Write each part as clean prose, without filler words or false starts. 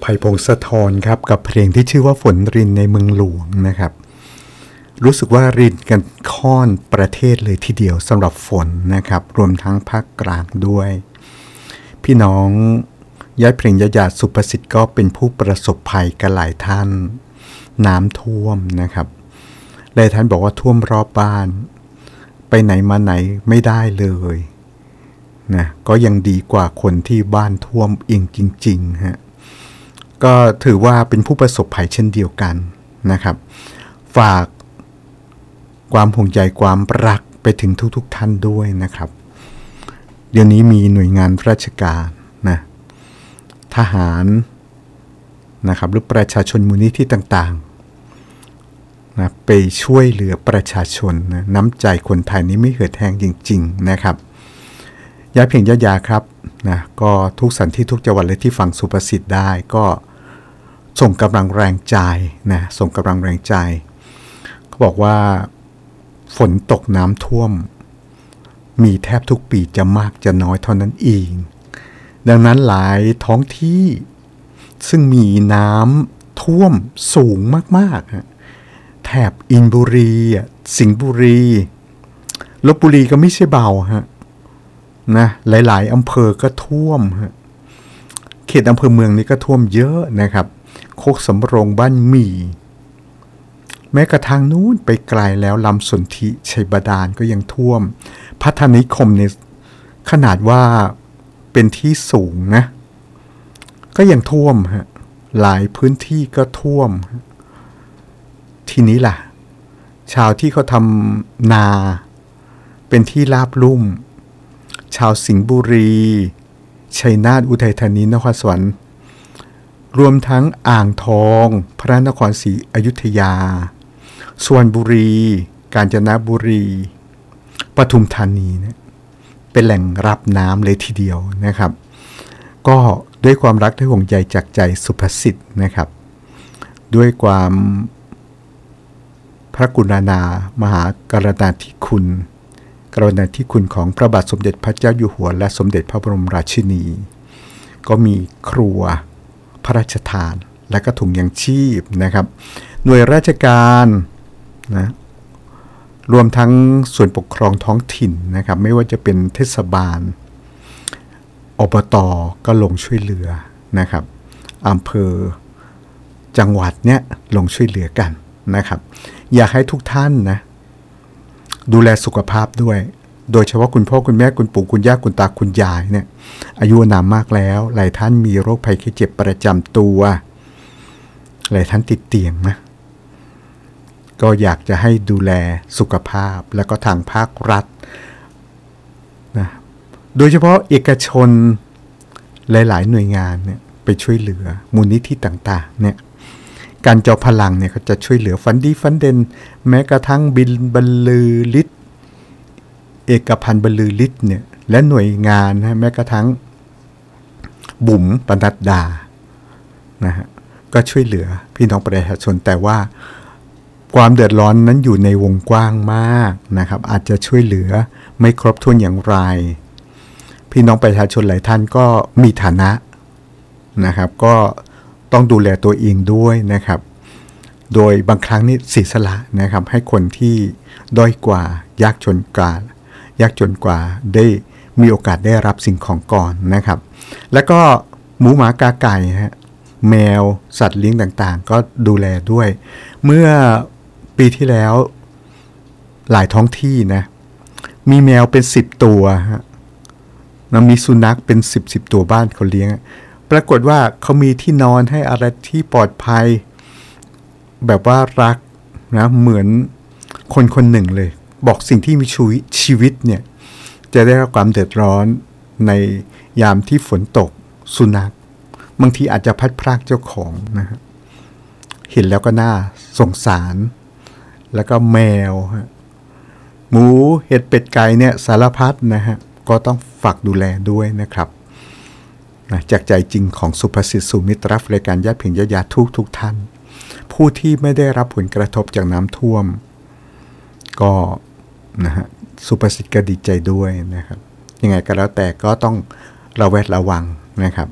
ภัยพงศธรครับกับเพลงที่ชื่อว่าฝนรินในเมืองหลวงนะครับรู้สึกว่ารินกันค่อนประเทศเลยทีเดียวสำหรับฝนนะครับรวมทั้งภาคกลางด้วยพี่น้องย้ายเพลงญาติสุประสิทธิ์ก็เป็นผู้ประสบภัยกันหลายท่านน้ำท่วมนะครับหลายท่านบอกว่าท่วมรอบบ้านไปไหนมาไหนไม่ได้เลยนะก็ยังดีกว่าคนที่บ้านท่วมเองจริงๆฮะก็ถือว่าเป็นผู้ประสบภัยเช่นเดียวกันนะครับฝากความห่วงใยความรักไปถึงทุกท่านด้วยนะครับเดี๋ยวนี้มีหน่วยงานราชการนะทหารนะครับหรือประชาชนมูลนิธิต่างๆนะไปช่วยเหลือประชาชนนะน้ำใจคนไทยนี้ไม่เหือดแห้งจริงๆนะครับย้ายเพียงยาครับนะก็ทุกสันที่ทุกจังหวัดเลยที่ฟังสุประสิทธิ์ได้ก็ส่งกำลังแรงใจนะส่งกำลังแรงใจเขาบอกว่าฝนตกน้ำท่วมมีแทบทุกปีจะมากจะน้อยเท่านั้นเองดังนั้นหลายท้องที่ซึ่งมีน้ำท่วมสูงมากๆแถบอินบุรีสิงห์บุรีลพบุรีก็ไม่ใช่เบาฮะนะหลายๆอำเภอก็ท่วมฮะเขตอำเภอเมืองนี่ก็ท่วมเยอะนะครับโคกสำโรงบ้านหมี่แม้กระทั่งนู้นไปไกลแล้วลำสนธิชัยบาดาลก็ยังท่วมพัฒนิคมเนี่ยขนาดว่าเป็นที่สูงนะก็ยังท่วมฮะหลายพื้นที่ก็ท่วมทีนี้ล่ะชาวที่เขาทำนาเป็นที่ราบลุ่มชาวสิงห์บุรีชัยนาทอุทัยธานีนครสวรรค์รวมทั้งอ่างทองพระนครศรีอยุธยาสุวรรณบุรีกาญจนบุรีปทุมธานีเนี่ยเป็นแหล่งรับน้ำเลยทีเดียวนะครับก็ด้วยความรักและห่วงใยจากใจสุภสิทธิ์นะครับด้วยความพระกรุณามหากรุณาธิคุณของพระบาทสมเด็จพระเจ้าอยู่หัวและสมเด็จพระบรมราชินีก็มีครัวพระราชทานและก็ถุงยังชีพนะครับหน่วยราชการนะรวมทั้งส่วนปกครองท้องถิ่นนะครับไม่ว่าจะเป็นเทศบาลอบต.ก็ลงช่วยเหลือนะครับอำเภอจังหวัดเนี้ยลงช่วยเหลือกันนะครับอยากให้ทุกท่านนะดูแลสุขภาพด้วยโดยเฉพาะคุณพ่อคุณแม่คุณปู่คุณย่าคุณตาคุณยายเนี่ยอายุนานมากแล้วหลายท่านมีโรคภัยไข้เจ็บประจำตัวหลายท่านติดเตียงนะก็อยากจะให้ดูแลสุขภาพแล้วก็ทางภาครัฐนะโดยเฉพาะเอกชนหลายๆหน่วยงานเนี่ยไปช่วยเหลือมูลนิธิต่างๆเนี่ยการจอพลังเนี่ยเขาจะช่วยเหลือฟันดีฟันเดนแม้กระทั่งบินบรรลือฤทธิ์เอกพันธ์บรรลือฤทธิ์เนี่ยและหน่วยงานนะแม้กระทั่งบุ๋มปนัดดานะฮะก็ช่วยเหลือพี่น้องประชาชนแต่ว่าความเดือดร้อนนั้นอยู่ในวงกว้างมากนะครับอาจจะช่วยเหลือไม่ครบถ้วนอย่างไรพี่น้องประชาชนหลายท่านก็มีฐานะนะครับก็ต้องดูแลตัวเองด้วยนะครับโดยบางครั้งนี่เสียสละนะครับให้คนที่ด้อยกว่ายากจนกว่าได้มีโอกาสได้รับสิ่งของก่อนนะครับแล้วก็หมูหมากาไก่ฮะแมวสัตว์เลี้ยงต่างๆก็ดูแลด้วยเมื่อปีที่แล้วหลายท้องที่นะมีแมวเป็น10ตัวฮะแล้วมีสุนัขเป็น10ตัวบ้านเขาเลี้ยงปรากฏว่าเขามีที่นอนให้อะไรที่ปลอดภัยแบบว่ารักนะเหมือนคนคนหนึ่งเลยบอกสิ่งที่มีชีวิตเนี่ยจะได้รับความเดือดร้อนในยามที่ฝนตกสุนัขบางทีอาจจะพัดพรากเจ้าของนะฮะเห็นแล้วก็น่าสงสารแล้วก็แมวหมูเห็ดเป็ดไก่เนี่ยสารพัดนะฮะก็ต้องฝากดูแลด้วยนะครับจากใจจริงของสุภสิทธิ์สุมิตรรายการญาติเพียงญาติทุกท่านผู้ที่ไม่ได้รับผลกระทบจากน้ำท่วมก็นะฮะสุภสิทธิ์ก็ดีใจด้วยนะครับยังไงก็แล้วแต่ก็ต้องระแวดระวังนะครับ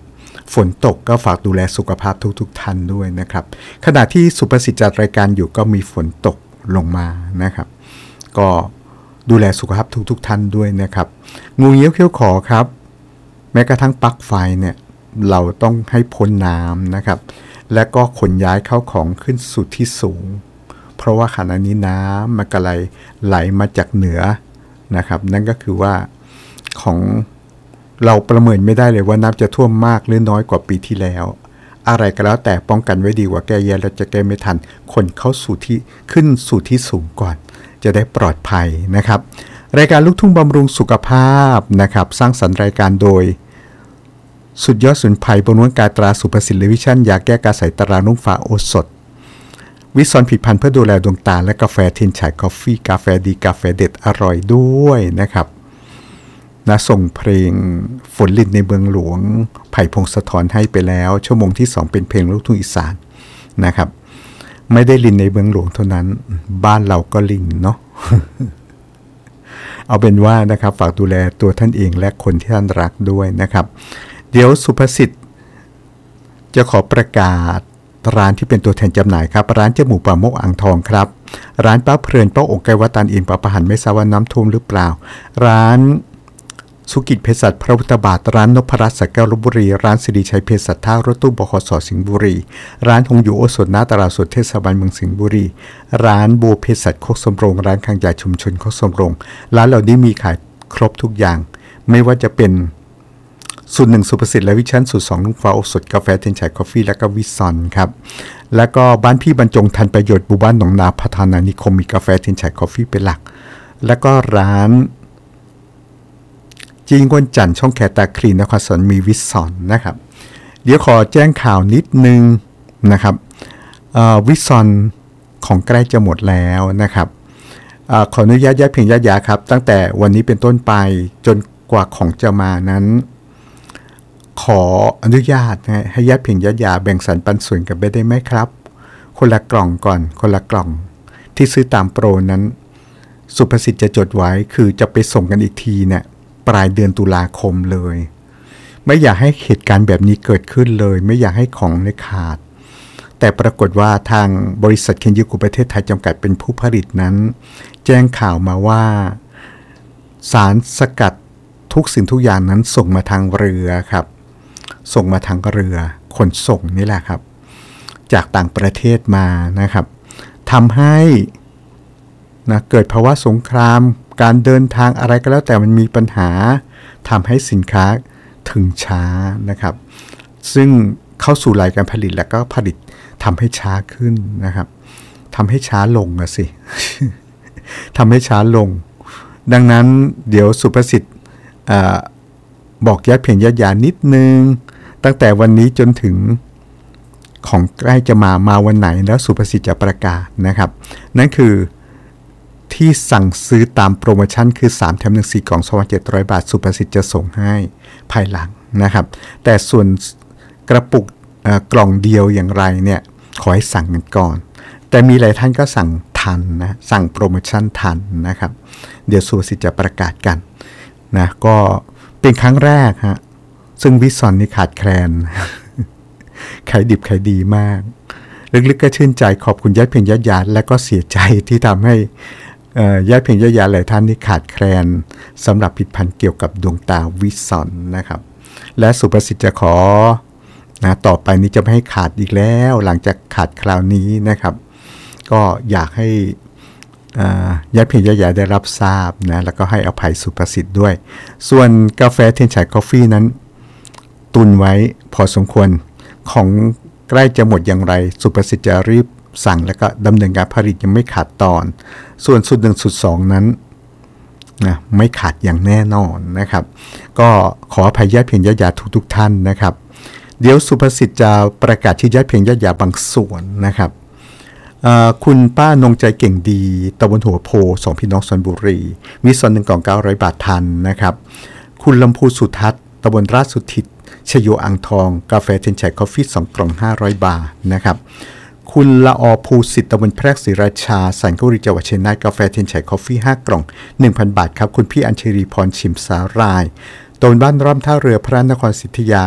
ฝนตกก็ฝากดูแลสุขภาพทุกท่านด้วยนะครับขณะที่สุภสิทธิ์จัดรายการอยู่ก็มีฝนตกลงมานะครับก็ดูแลสุขภาพทุกท่านด้วยนะครับงูเงี้ยวเขี้ยวขอครับแม้กระทั่งปลั๊กไฟเนี่ยเราต้องให้พ้นน้ำนะครับและก็ขนย้ายเข้าของขึ้นสู่ที่สูงเพราะว่าขณะนี้น้ำมันก็ไหลมาจากเหนือนะครับนั่นก็คือว่าของเราประเมินไม่ได้เลยว่าน้ำจะท่วมมากหรือน้อยกว่าปีที่แล้วอะไรก็แล้วแต่ป้องกันไว้ดีกว่าแก้แย่แล้วจะแก้ไม่ทันคนเข้าสู่ที่ขึ้นสู่ที่สูงก่อนจะได้ปลอดภัยนะครับรายการลูกทุ่งบำรุงสุขภาพนะครับสร้างสรรค์รายการโดยสุดยอดสมุนไพรบำรุงกายตราสุภสิทธิ์วิชั่นยาแก้กระสายตรานุ่งฟ้าโอสถวิซอนผลิตภัณฑ์เพื่อดูแลดวงตาและกาแฟทินฉายกาแฟกาแฟดีกาแฟเด็ดอร่อยด้วยนะครับนะส่งเพลงฝนลินในเมืองหลวงไผ่พงศธรให้ไปแล้วชั่วโมงที่2เป็นเพลงลูกทุ่งอีสานนะครับไม่ได้ลินในเมืองหลวงเท่านั้นบ้านเราก็ลินเนาะ เอาเป็นว่านะครับฝากดูแลตัวท่านเองและคนที่ท่านรักด้วยนะครับเดี๋ยวสุภสิทธิ์จะขอประกาศร้านที่เป็นตัวแทนจำหน่ายครับร้านเจ๊หมูป่าโมกอ่างทองครับร้านป้าเพลินป้าอกไก่วัดตานอินป้าประหันไม่ทราบว่าน้ำท่วมหรือเปล่าร้านสุกิจเภสัชพระพุทธบาทร้านนพรัตน์สแก้วลพบุรีร้านสิริชัยเภสัชท่ารถตู้บขสสิงห์บุรีร้านหงอยู่โอสถนาตลาดสดเทศบาลเมืองสิงห์บุรีร้านบัวเภสัชโคกสมโรงร้านขายใหญ่ชุมชนโคกสมโรงร้านเหล่านี้มีขายครบทุกอย่างไม่ว่าจะเป็นสูตร1สุภสิทธิ์และวิชั่นสูตร2นุ่งฟ้าโอสถกาแฟเทนชัยกาแฟและก็วิซอนครับแล้วก็บ้านพี่บรรจงทันประโยชน์หมู่บ้านหนองนาพัฒนานิคมมีกาแฟเทนชัยกาแฟเป็นหลักแล้วก็ร้านจีนกวนจันช่องแคตาคลีนครสวรรค์มีวิซอนนะครับเดี๋ยวขอแจ้งข่าวนิดนึงนะครับวิซอนของใกล้จะหมดแล้วนะครับขออนุญาตย้ายเพียงยาครับตั้งแต่วันนี้เป็นต้นไปจนกว่าของจะมานั้นขออนุญาตให้ญาติเพียงยาแบ่งสรรปันส่วนกันไปได้ไหมครับคนละกล่องก่อนคนละกล่องที่ซื้อตามโปรนั้นสุภสิทธิ์จะจดไว้คือจะไปส่งกันอีกทีเนี่ยปลายเดือนตุลาคมเลยไม่อยากให้เหตุการณ์แบบนี้เกิดขึ้นเลยไม่อยากให้ของขาดแต่ปรากฏว่าทางบริษัทเคนยูกุประเทศไทยจำกัดเป็นผู้ผลิตนั้นแจ้งข่าวมาว่าสารสกัดทุกสิ่งทุกอย่างนั้นส่งมาทางเรือครับส่งมาทางเรือขนส่งนี่แหละครับจากต่างประเทศมานะครับทำให้นะเกิดภาวะสงครามการเดินทางอะไรก็แล้วแต่มันมีปัญหาทำให้สินค้าถึงช้านะครับซึ่งเข้าสู่รายการผลิตแล้วก็ผลิตทำให้ช้าขึ้นนะครับทำให้ช้าลงสิ ทำให้ช้าลงดังนั้นเดี๋ยวสุภสิทธิ์บอกญาติเพียงญานิดนึงตั้งแต่วันนี้จนถึงของใกล้จะมาวันไหนแล้วสุภสิทธิ์จะประกาศนะครับนั่นคือที่สั่งซื้อตามโปรโมชั่นคือ3แถม1 4กล่อง2,700 บาทสุภสิทธิ์จะส่งให้ภายหลังนะครับแต่ส่วนกระปุกกล่องเดียวอย่างไรเนี่ยขอให้สั่งกันก่อนแต่มีหลายท่านก็สั่งทันนะสั่งโปรโมชั่นทันนะครับเดี๋ยวสุภสิทธิ์จะประกาศกันนะก็เป็นครั้งแรกฮะซึ่งวิซอนนี่ขาดแคลน ขายดิบขายดีมากลึกๆก็ชื่นใจขอบคุณญาติเพียงญาติและก็เสียใจที่ทำให้ญาติเพียงญาติหลายท่านนี่ขาดแคลนสำหรับผลิตภัณฑ์เกี่ยวกับดวงตาวิซอนนะครับและสุภสิทธิ์จะขอนะต่อไปนี้จะไม่ให้ขาดอีกแล้วหลังจากขาดคราวนี้นะครับก็อยากให้ญาติเพียงญาติได้รับทราบนะแล้วก็ให้อภัยสุภสิทธิ์ด้วยส่วนกาแฟเทนชัยกาแฟนั้นตุนไว้พอสมควรของใกล้จะหมดอย่างไรสุภสิทธิ์จะรีบสั่งแล้วก็ดำเนินการผลิตยังไม่ขาดตอนส่วนสูตร1สูตร2นั้นนะไม่ขาดอย่างแน่นอนนะครับก็ขออภัยญาติเพียงญาติทุกท่านนะครับเดี๋ยวสุภสิทธิ์จะประกาศชื่อญาติเพียงญาติบางส่วนนะครับคุณป้านงใจเก่งดีตำบลหัวโพ2พี่น้องสระบุรีมีส่วน1กล่อง900 บาททันนะครับคุณลำพูสุทัศน์ตำบลราชสุทิศชโยอ่างทองกาแฟเทนชัยกาแฟ2กล่อง500 บาทนะครับคุณละอภูสิทธิ์ตำบลแพรกศรีราชาสันกุรีจังหวัดเชียงรายกาแฟเทนชัยกาแฟ5กล่อง 1,000 บาทครับคุณพี่อัญชลีพรชิมสารายตำบลบ้านร่อมท่าเรือพระนครศรีอยุธยา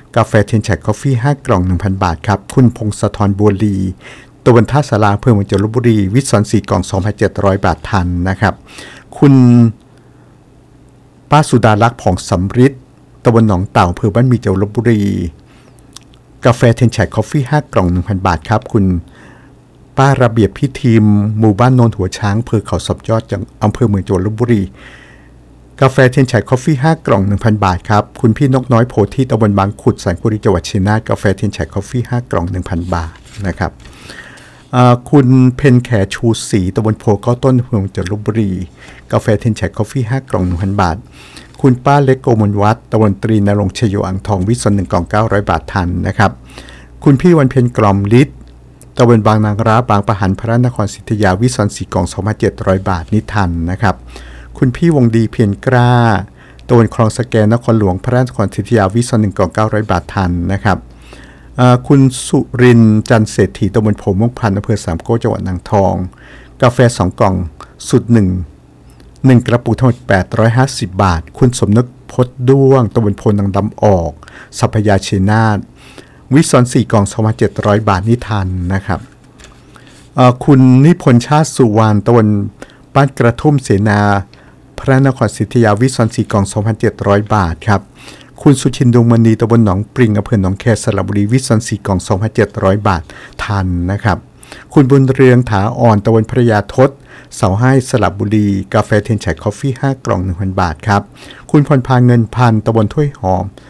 กาแฟเทียนแฉกกาแฟ5 กล่อง 1,000 บาทครับคุณพงศธรบัวลีตะวันท่าสาราอำเภอเมืองจังหวัดลพบุรีวิทย์สอน4 กล่อง 2,700 บาททันนะครับคุณป้าสุดาลักษณ์ผ่องสำริดตะวันหนองเต่าอำเภอบ้านมีจังหวัดลพบุรีกาแฟเทียนแฉกกาแฟ5 กล่อง 1,000 บาทครับคุณป้าระเบียบพิธีมหมู่บ้านโนนหัวช้างอำเภอเขาสับยอดจังอำเภอเมืองจังหวัดลพบุรีกาแฟเทียนแฉกกาแฟ5 กล่อง 1,000 บาทครับคุณพี่นกน้อยโพธิตำบลบางขุดสันกุรีจังหวัดชัยนาทกาแฟเทียนแฉกกาแฟ5 กล่อง 1,000 บาทนะครับคุณเพนแขชูศรีตำบลโพเก้าต้นเมืองจังหวัดลพบุรีกาแฟเทียนแฉกกาแฟ5 กล่อง 1,000 บาทคุณป้าเล็กโกมลวัฒน์ตำบลตรีนรงค์ชโยอ่างทองวิศ1 กล่อง 900 บาททันนะครับคุณพี่วันเพ็ญกล่อมฤทธิ์ตำบลบางนางร้าบางปะหันพระนครศรีอยุธยาวิศ4 กล่อง 2,700 บาทนิทันนะครับคุณพี่วงดีเพียรกล้าตำบลคลองสแกนนครหลวงพระนครศรีอยุธยาวิศ1 กล่อง 900 บาททันนะครับคุณสุรินทร์จันเศรษฐีตำบลโพม่วงพันธุ์อำเภอสามโก้จังหวัดนางทองกาแฟ2 กล่องสุด1กระปุกทั้งหมด850 บาทคุณสมนึกพจน์ด้วงตำบลโพนางดำออกสัพยาชัยนาทวิศ4 กล่อง 2,700 บาทนิทันนะครับคุณนิพนธ์ชาติสุวรรณตำบลบ้านกระทุ่มเสนาพระนครศรีอยุธยาวิศ4 กล่อง 2,700 บาทครับคุณสุชินดวงมณีตำบลหนองปริงอำเภอหนองแคสระบุรีวิศ4 กล่อง 2,700 บาททันนะครับคุณบุญเรืองถาอ่อนตำบลพระยาทศเสาให้สระบุรีกาแฟเทียนแฉกกาแฟ5 กล่อง 1,000 บาทครับคุณพรพาเงินพันตำบลถ้วยหอม